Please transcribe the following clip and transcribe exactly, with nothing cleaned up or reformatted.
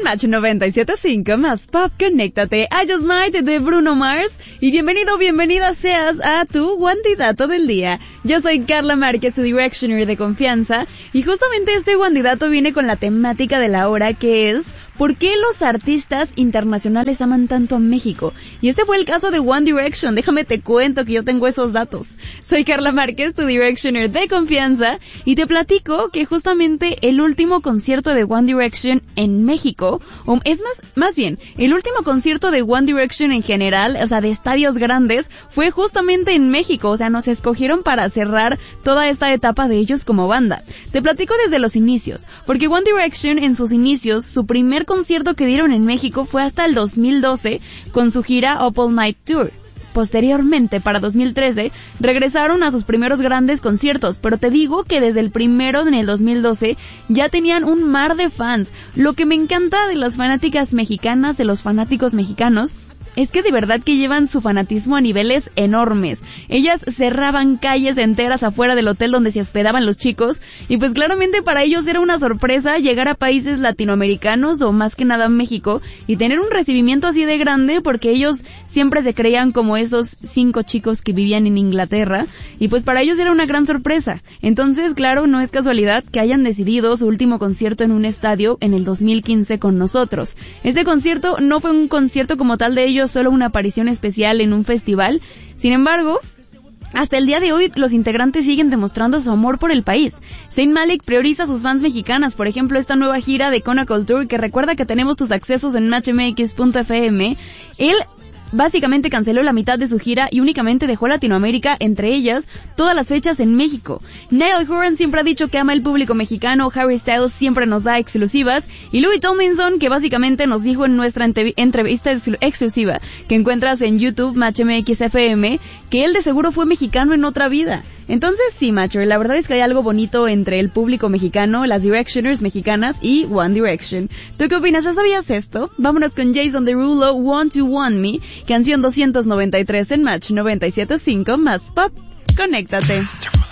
Match noventa y siete punto cinco más Pop, conéctate a Just Might de Bruno Mars. Y bienvenido, bienvenida seas a tu Wandidato del día. Yo soy Carla Márquez, tu Directioner de confianza. Y justamente este Wandidato viene con la temática de la hora, que es ¿por qué los artistas internacionales aman tanto a México? Y este fue el caso de One Direction. Déjame te cuento que yo tengo esos datos. Soy Carla Márquez, tu Directioner de confianza, y te platico que justamente el último concierto de One Direction en México, o es más, más bien, el último concierto de One Direction en general, o sea, de estadios grandes, fue justamente en México. O sea, nos escogieron para cerrar toda esta etapa de ellos como banda. Te platico desde los inicios, porque One Direction en sus inicios, su primer concierto que dieron en México fue hasta el dos mil doce con su gira Up All Night Tour. Posteriormente, para dos mil trece, regresaron a sus primeros grandes conciertos, pero te digo que desde el primero en el dos mil doce ya tenían un mar de fans. Lo que me encanta de las fanáticas mexicanas, de los fanáticos mexicanos, es que de verdad que llevan su fanatismo a niveles enormes. Ellas cerraban calles enteras afuera del hotel donde se hospedaban los chicos, y pues claramente para ellos era una sorpresa llegar a países latinoamericanos, o más que nada México, y tener un recibimiento así de grande, porque ellos siempre se creían como esos cinco chicos que vivían en Inglaterra, y pues para ellos era una gran sorpresa. Entonces, claro, no es casualidad que hayan decidido su último concierto en un estadio en el dos mil quince con nosotros. Este concierto no fue un concierto como tal de ellos, solo una aparición especial en un festival. Sin embargo, hasta el día de hoy los integrantes siguen demostrando su amor por el país. Zayn Malik prioriza a sus fans mexicanas, por ejemplo esta nueva gira de Conacle Tour, que recuerda que tenemos tus accesos en match m x punto f m. Él básicamente canceló la mitad de su gira y únicamente dejó Latinoamérica, entre ellas todas las fechas en México. Niall Horan siempre ha dicho que ama el público mexicano, Harry Styles siempre nos da exclusivas, y Louis Tomlinson, que básicamente nos dijo en nuestra entrev- entrevista ex- exclusiva que encuentras en YouTube Match M X F M, que él de seguro fue mexicano en otra vida. Entonces sí, macho, la verdad es que hay algo bonito entre el público mexicano, las Directioners mexicanas y One Direction. ¿Tú qué opinas? ¿Ya sabías esto? Vámonos con Jason Derulo, Want to Want Me, canción doscientos noventa y tres en Match noventa y siete punto cinco más Pop. Conéctate.